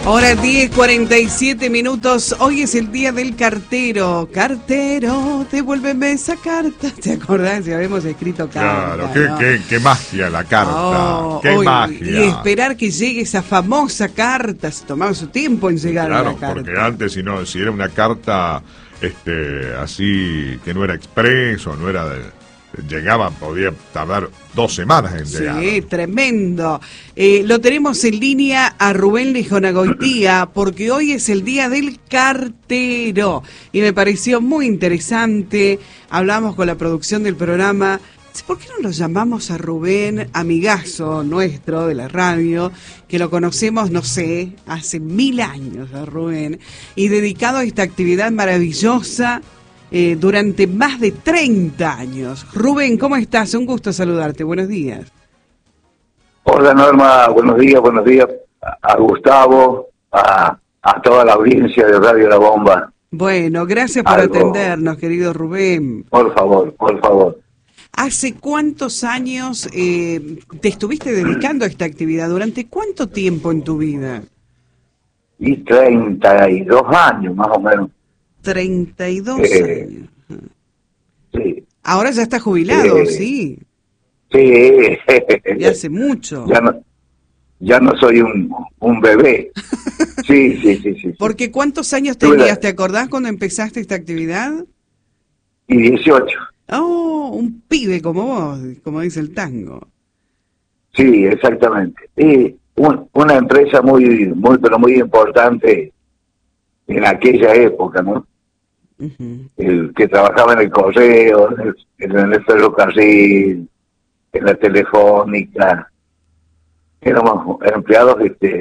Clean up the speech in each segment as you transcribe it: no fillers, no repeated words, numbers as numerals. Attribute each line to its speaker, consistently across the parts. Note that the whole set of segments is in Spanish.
Speaker 1: Ahora 10:47. Hoy es el día del cartero. Cartero, devuélveme esa carta. ¿Te acordás? Si habíamos escrito carta.
Speaker 2: Claro,
Speaker 1: ¿no?
Speaker 2: qué magia la carta. Qué magia.
Speaker 1: Y esperar que llegue esa famosa carta. Se tomaba su tiempo en llegar a la carta.
Speaker 2: Claro, porque antes si era una carta así que no era expreso, no era llegaba, podía tardar 2 semanas en llegar.
Speaker 1: Sí, tremendo. Lo tenemos en línea a Rubén Lejonagoitía, porque hoy es el día del cartero. Y me pareció muy interesante. Hablamos con la producción del programa. ¿Por qué no lo llamamos a Rubén, amigazo nuestro de la radio, que lo conocemos, no sé, hace 1000 años a Rubén, y dedicado a esta actividad maravillosa durante más de 30 años. Rubén, ¿cómo estás? Un gusto saludarte. Buenos días.
Speaker 3: Hola Norma, buenos días a Gustavo, a toda la audiencia de Radio La Bomba.
Speaker 1: Bueno, gracias por atendernos, querido Rubén.
Speaker 3: Por favor.
Speaker 1: ¿Hace cuántos años te estuviste dedicando a esta actividad? ¿Durante cuánto tiempo en tu vida?
Speaker 3: Y 32 años más o menos.
Speaker 1: 32 años.
Speaker 3: Sí.
Speaker 1: Ahora ya está jubilado, sí.
Speaker 3: Sí.
Speaker 1: Y hace mucho.
Speaker 3: Ya no soy un bebé. Sí.
Speaker 1: Porque ¿cuántos años tenías? ¿Te acordás cuando empezaste esta actividad?
Speaker 3: Y 18.
Speaker 1: Oh, un pibe como vos, como dice el tango.
Speaker 3: Sí, exactamente. Y una empresa muy importante en aquella época, ¿no? Uh-huh. El que trabajaba en el correo, en el ferrocarril, en la telefónica, éramos empleados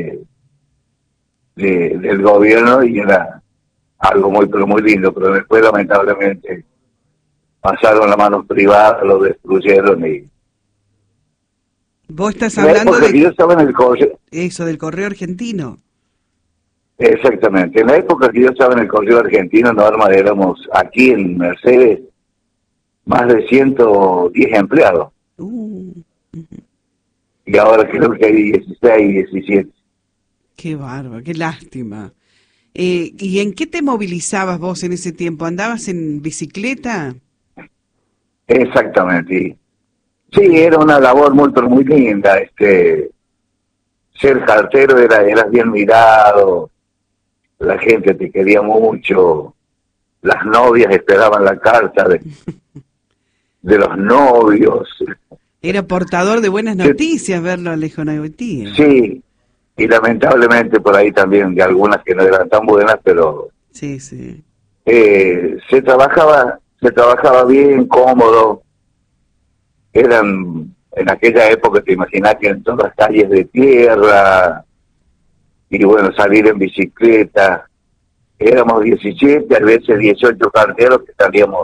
Speaker 3: del gobierno y era algo muy lindo, pero después lamentablemente pasaron las manos privadas, lo destruyeron y...
Speaker 1: ¿Vos estás hablando de...?
Speaker 3: Yo estaba en el correo.
Speaker 1: Eso, del correo argentino.
Speaker 3: Exactamente. En la época que yo estaba en el correo argentino, Norma, éramos aquí en Mercedes más de 110 empleados.
Speaker 1: Uh-huh.
Speaker 3: Y ahora creo que hay 16, 17.
Speaker 1: Qué bárbaro, qué lástima. ¿Y en qué te movilizabas vos en ese tiempo? ¿Andabas en bicicleta?
Speaker 3: Exactamente. Sí, era una labor muy linda. Ser cartero eras bien mirado. La gente te quería mucho, las novias esperaban la carta de los novios.
Speaker 1: Era portador de buenas noticias verlo a Lejonagoitía.
Speaker 3: Sí, y lamentablemente por ahí también de algunas que no eran tan buenas, pero
Speaker 1: sí.
Speaker 3: Se trabajaba bien, cómodo. Eran, en aquella época, te imaginas que en todas las calles de tierra, y bueno, salir en bicicleta. Éramos 17, a veces 18 carteros que salíamos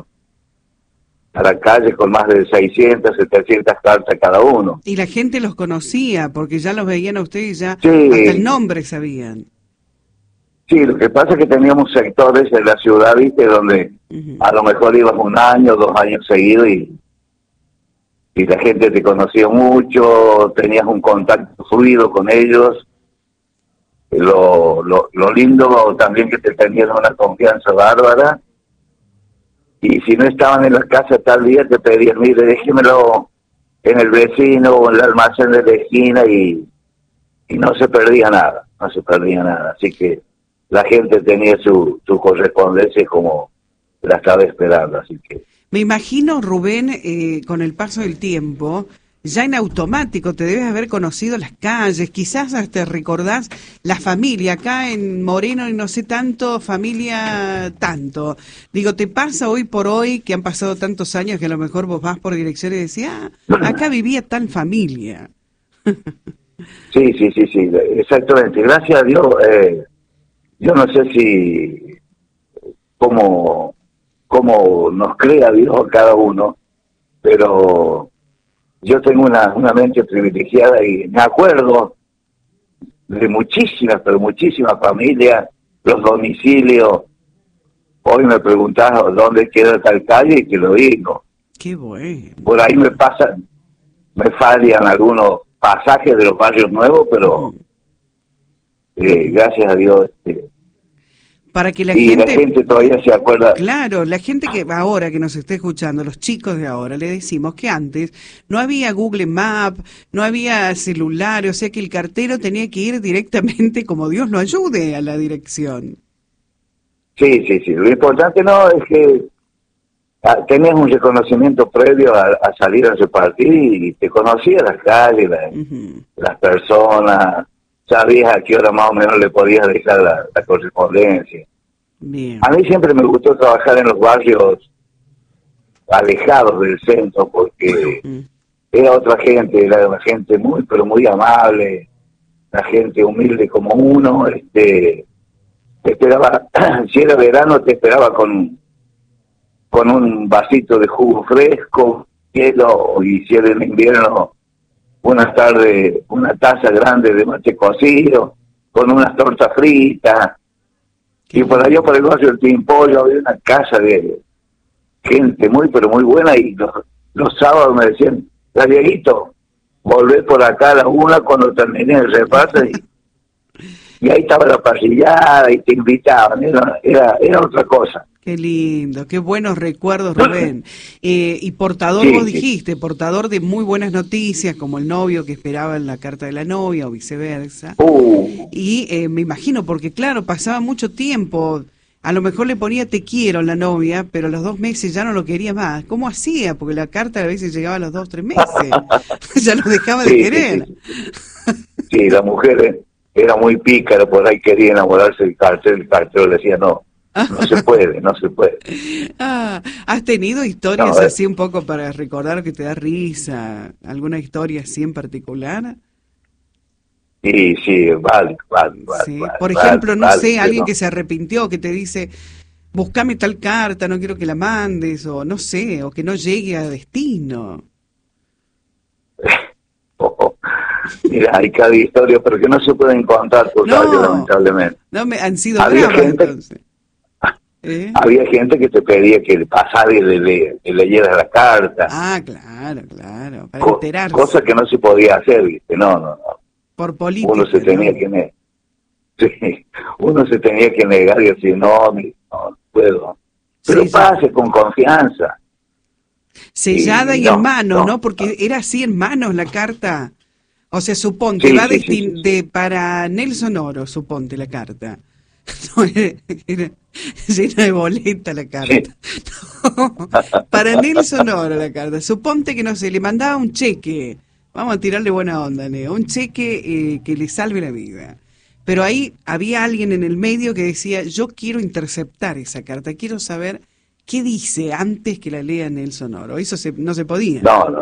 Speaker 3: a la calle con más de 600, 700 cartas cada uno.
Speaker 1: Y la gente los conocía, porque ya los veían a ustedes, ya
Speaker 3: sí,
Speaker 1: hasta el nombre sabían.
Speaker 3: Sí, lo que pasa es que teníamos sectores en la ciudad, ¿viste? Donde uh-huh. A lo mejor ibas 1 año, 2 años seguidos y la gente te conocía mucho, tenías un contacto fluido con ellos. Lo lindo también que te tenían una confianza bárbara, y si no estaban en la casa tal día te pedían, mire, déjemelo en el vecino o en el almacén de la esquina, y no se perdía nada, así que la gente tenía su correspondencia como la estaba esperando, así que...
Speaker 1: Me imagino, Rubén, con el paso del tiempo, ya en automático te debes haber conocido las calles, quizás hasta recordás la familia, acá en Moreno y no sé tanto, familia tanto. Digo, ¿te pasa hoy por hoy que han pasado tantos años que a lo mejor vos vas por dirección y decís, acá vivía tal familia?
Speaker 3: Sí, exactamente. Gracias a Dios, yo no sé si cómo nos crea Dios a cada uno, pero... Yo tengo una mente privilegiada y me acuerdo de muchísimas familias, los domicilios. Hoy me preguntás dónde queda tal calle y te lo digo.
Speaker 1: Qué bueno.
Speaker 3: Por ahí me fallan algunos pasajes de los barrios nuevos, pero gracias a Dios.
Speaker 1: Para que la
Speaker 3: la gente todavía se acuerda.
Speaker 1: Claro, la gente que ahora que nos está escuchando, los chicos de ahora, le decimos que antes no había Google Maps, no había celular, o sea que el cartero tenía que ir directamente como Dios lo ayude a la dirección.
Speaker 3: Sí. Lo importante no es que tenías un reconocimiento previo a salir a repartir y te conocías las calles, las personas, sabías a qué hora más o menos le podías dejar la correspondencia.
Speaker 1: Bien.
Speaker 3: A mí siempre me gustó trabajar en los barrios alejados del centro porque era otra gente, era una gente muy, pero muy amable, la gente humilde como uno, te esperaba, si era verano te esperaba con un vasito de jugo fresco, hielo, y si era en invierno una tarde, una taza grande de mate cocido, con unas tortas fritas. Y por allá por el barrio del Pimpollo había una casa de gente muy, pero muy buena, y los sábados me decían, Dieguito, volvé por acá a la 1 cuando terminé el reparto, y ahí estaba la parrillada y te invitaban, era otra cosa.
Speaker 1: Qué lindo, qué buenos recuerdos, Rubén. Y portador,
Speaker 3: sí,
Speaker 1: vos dijiste, portador de muy buenas noticias, como el novio que esperaba en la carta de la novia o viceversa. Y me imagino, porque claro, pasaba mucho tiempo, a lo mejor le ponía te quiero a la novia, pero a los 2 meses ya no lo quería más. ¿Cómo hacía? Porque la carta a veces llegaba a los 2, 3 meses. Ya lo dejaba de querer.
Speaker 3: Sí, la mujer era muy pícara, por ahí quería enamorarse del cartero, el cartero le decía no se puede.
Speaker 1: ¿Has tenido historias así un poco para recordar que te da risa? ¿Alguna historia así en particular?
Speaker 3: Sí, vale.
Speaker 1: Sí. Por ejemplo, no sé, alguien que se arrepintió, que te dice, buscame tal carta, no quiero que la mandes, o no sé, o que no llegue a destino.
Speaker 3: Mira, hay cada historia, pero que no se pueden contar por radio, lamentablemente.
Speaker 1: No, han sido bravas, entonces.
Speaker 3: Había gente que te pedía que pasara y le leyeras la carta.
Speaker 1: Ah, claro, para enterarse.
Speaker 3: Cosa que no se podía hacer, ¿viste? No.
Speaker 1: Por política.
Speaker 3: Uno se tenía que negar y decir, no puedo. Pero pase con confianza.
Speaker 1: Sellada y en mano, ¿no? Porque era así en manos la carta. O sea, suponte, va para Nelson Oro, suponte la carta. No, era llena de boleta la carta. Sí. No, para Nelson Oro la carta. Suponte que, no sé, le mandaba un cheque. Vamos a tirarle buena onda, Leo. Un cheque que le salve la vida. Pero ahí había alguien en el medio que decía, yo quiero interceptar esa carta, quiero saber qué dice antes que la lea Nelson Oro. Eso no se podía.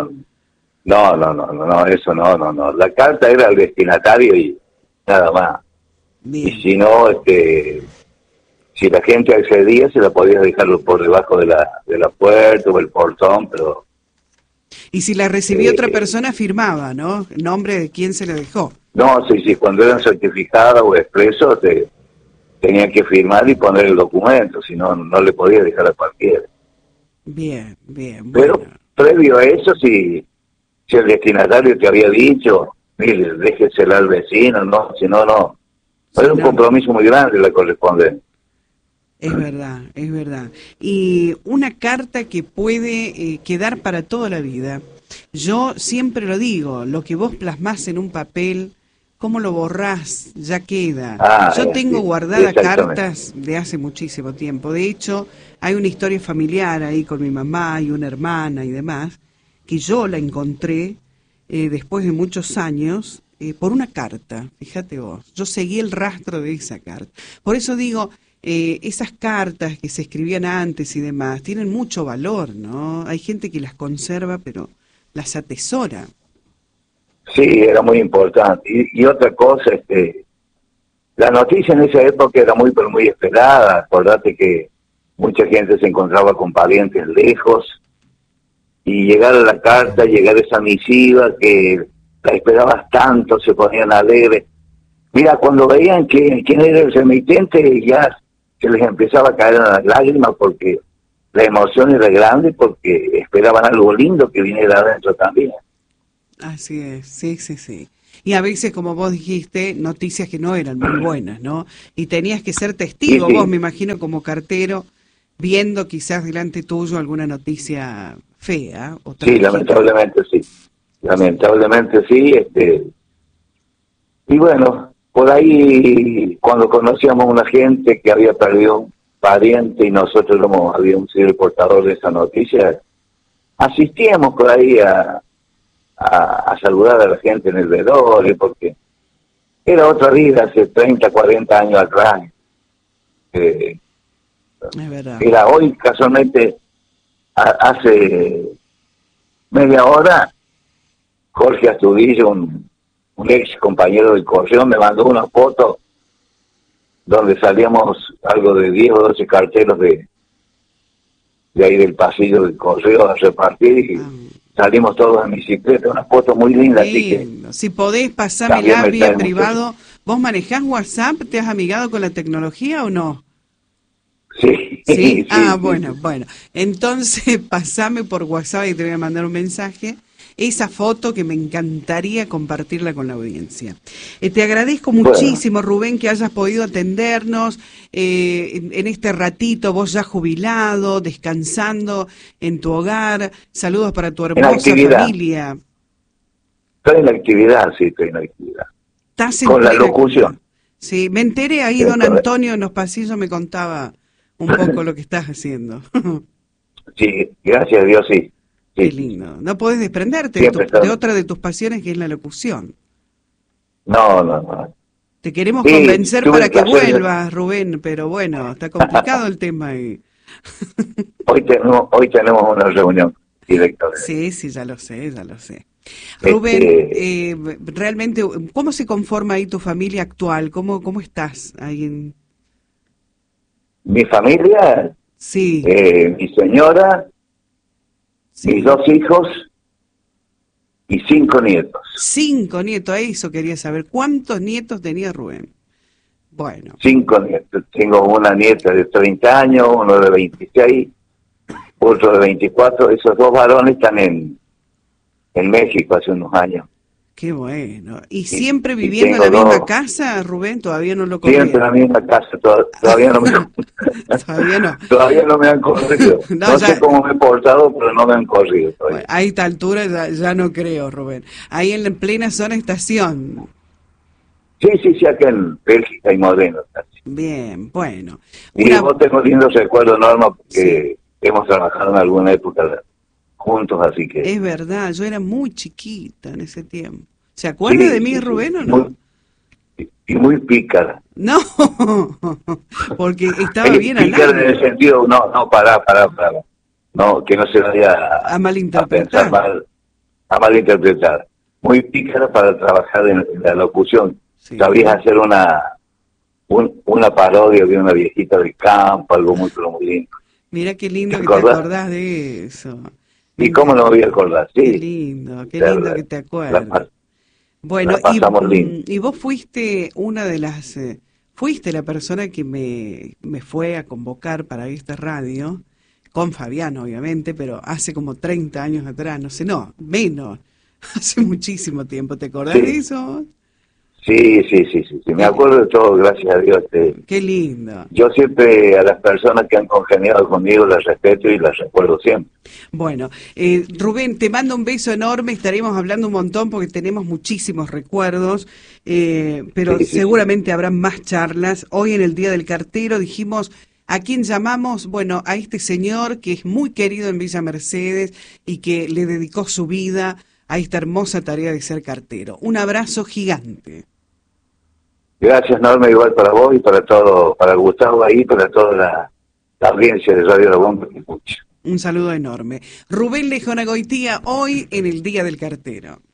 Speaker 3: No, eso no. La carta era al destinatario y nada más. Bien. Y si no, si la gente accedía, se la podía dejarlo por debajo de la puerta o el portón, pero...
Speaker 1: Y si la recibía otra persona, firmaba, ¿no? El nombre de quién se la dejó.
Speaker 3: No, sí, cuando eran certificadas o expresos, tenía que firmar y poner el documento, si no le podía dejar a cualquiera.
Speaker 1: Bien.
Speaker 3: Pero previo a eso, si el destinatario te había dicho, mire, déjesela al vecino, si no. Era un compromiso muy grande la correspondencia.
Speaker 1: Es verdad. Y una carta que puede quedar para toda la vida. Yo siempre lo digo, lo que vos plasmás en un papel, cómo lo borrás, ya queda. Yo tengo guardadas cartas de hace muchísimo tiempo. De hecho, hay una historia familiar ahí con mi mamá y una hermana y demás, que yo la encontré después de muchos años por una carta, fíjate vos. Yo seguí el rastro de esa carta. Por eso digo, esas cartas que se escribían antes y demás tienen mucho valor, ¿no? Hay gente que las conserva, pero las atesora.
Speaker 3: Sí, era muy importante. Y otra cosa, la noticia en esa época era muy, pero muy esperada. Acordate que mucha gente se encontraba con parientes lejos y llegar a la carta, llegar a esa misiva que la esperabas tanto, se ponían alegres. Mira, cuando veían quién era el remitente, ya se les empezaba a caer las lágrimas porque la emoción era grande, porque esperaban algo lindo que viniera adentro también.
Speaker 1: Así es, sí. y a veces, como vos dijiste, noticias que no eran muy buenas, ¿no? Y tenías que ser testigo, vos me imagino como cartero, viendo quizás delante tuyo alguna noticia fea. O
Speaker 3: sí, lamentablemente sí. Lamentablemente sí. Y bueno, por ahí cuando conocíamos a una gente que había perdido un pariente y nosotros habíamos sido el portador de esa noticia, asistíamos por ahí a saludar a la gente en el velorio, porque era otra vida hace 30, 40 años atrás.
Speaker 1: Es verdad.
Speaker 3: Era hoy, casualmente, hace media hora, Jorge Astudillo, un ex compañero del correo, me mandó una foto donde salíamos algo de 10 o 12 carteros de ahí del pasillo del correo a repartir y salimos todos en bicicleta, una foto muy linda. Así que,
Speaker 1: si podés pasármela vía privado. ¿Vos manejás WhatsApp? ¿Te has amigado con la tecnología o no?
Speaker 3: Sí.
Speaker 1: ¿Sí? Ah, bueno. Entonces, pasame por WhatsApp y te voy a mandar un mensaje. Esa foto que me encantaría compartirla con la audiencia. Te agradezco muchísimo, Rubén, que hayas podido atendernos en este ratito, vos ya jubilado, descansando en tu hogar. Saludos para tu hermosa familia.
Speaker 3: Estoy en la actividad, sí, estoy en la actividad.
Speaker 1: ¿Estás en
Speaker 3: con la locución?
Speaker 1: Sí, me enteré ahí, don Antonio en los pasillos me contaba un poco lo que estás haciendo.
Speaker 3: Sí, gracias a Dios, sí.
Speaker 1: Qué lindo. No podés desprenderte de otra de tus pasiones, que es la locución.
Speaker 3: No.
Speaker 1: Te queremos convencer para que vuelvas, Rubén, pero bueno, está complicado el tema ahí.
Speaker 3: Hoy tenemos una reunión directa.
Speaker 1: Sí, ya lo sé. Rubén, realmente, ¿cómo se conforma ahí tu familia actual? ¿Cómo estás ahí en...?
Speaker 3: Mi familia,
Speaker 1: sí.
Speaker 3: Mi señora, sí. Mis 2 hijos y 5 nietos.
Speaker 1: 5 nietos, eso quería saber. ¿Cuántos nietos tenía Rubén? Bueno.
Speaker 3: 5 nietos. Tengo una nieta de 30 años, uno de 26, otro de 24. Esos 2 varones están en México hace unos años.
Speaker 1: Qué bueno. ¿Y siempre viviendo en la misma casa, Rubén? ¿Todavía no lo corrieron?
Speaker 3: Siempre en la misma casa, todavía no me todavía no me han corrido. No sé cómo me he portado, pero no me han corrido todavía.
Speaker 1: Bueno, a esta altura ya no creo, Rubén. Ahí en la plena zona estación.
Speaker 3: Sí, acá en Bélgica y Modena.
Speaker 1: Bien, bueno.
Speaker 3: Y vos tengo lindos recuerdos, Norma, porque hemos trabajado en alguna época juntos, así que...
Speaker 1: Es verdad, yo era muy chiquita en ese tiempo. ¿Se acuerda de mí, Rubén, o no?
Speaker 3: Muy pícara.
Speaker 1: No, porque estaba bien al
Speaker 3: pícara en el sentido, no, pará. No, que no se vaya
Speaker 1: a malinterpretar.
Speaker 3: A malinterpretar. Muy pícara para trabajar en la locución. Sí. Sabías hacer una parodia de una viejita del campo, algo muy lindo.
Speaker 1: Mira qué lindo que te acordás de eso.
Speaker 3: ¿Y cómo no me voy a acordar? Sí.
Speaker 1: Qué lindo que te acuerdas. Bueno, y vos fuiste una de las... fuiste la persona que me fue a convocar para esta radio, con Fabián, obviamente, pero hace como 30 años atrás, menos, hace muchísimo tiempo. ¿Te acordás de eso?
Speaker 3: Sí, me acuerdo de todo, gracias a Dios.
Speaker 1: Qué lindo.
Speaker 3: Yo siempre a las personas que han congeniado conmigo las respeto y las recuerdo siempre.
Speaker 1: Bueno, Rubén, te mando un beso enorme, estaremos hablando un montón porque tenemos muchísimos recuerdos, pero seguramente habrán más charlas. Hoy en el Día del Cartero dijimos, ¿a quién llamamos? Bueno, a este señor que es muy querido en Villa Mercedes y que le dedicó su vida a esta hermosa tarea de ser cartero. Un abrazo gigante.
Speaker 3: Gracias, Norma, igual para vos y para todo, para Gustavo ahí, para toda la audiencia de Radio La Bomba que escucha.
Speaker 1: Un saludo enorme. Rubén Lejona Goitía, hoy en el Día del Cartero.